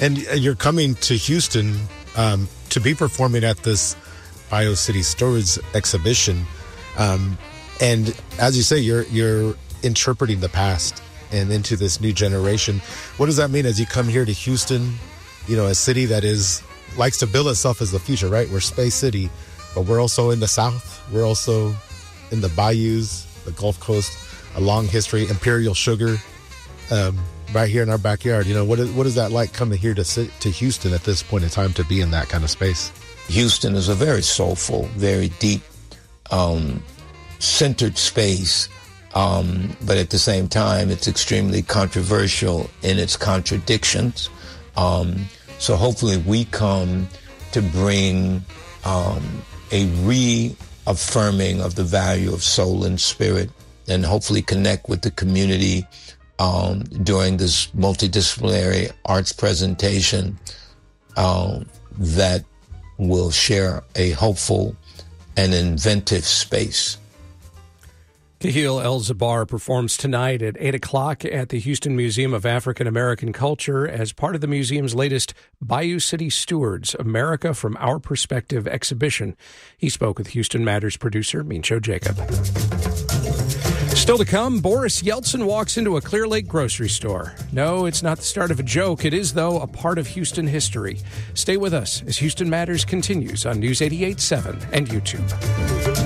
And you're coming to Houston to be performing at this BioCity Stewards exhibition. And as you say, you're interpreting the past and into this new generation. What does that mean as you come here to Houston, a city that likes to bill itself as the future, right? We're Space City, but we're also in the South. We're also in the bayous, the Gulf Coast, a long history, Imperial Sugar, right here in our backyard. What is that like coming here to Houston at this point in time to be in that kind of space? Houston is a very soulful, very deep, centered space, but at the same time, it's extremely controversial in its contradictions. So hopefully we come to bring a reaffirming of the value of soul and spirit, and hopefully connect with the community during this multidisciplinary arts presentation that will share a hopeful and inventive space. Kahil El-Zabar performs tonight at 8 o'clock at the Houston Museum of African American Culture as part of the museum's latest BioCity Stewards, America from Our Perspective exhibition. He spoke with Houston Matters producer Mincho Jacob. Still to come, Boris Yeltsin walks into a Clear Lake grocery store. No, it's not the start of a joke. It is, though, a part of Houston history. Stay with us as Houston Matters continues on News 88.7 and YouTube.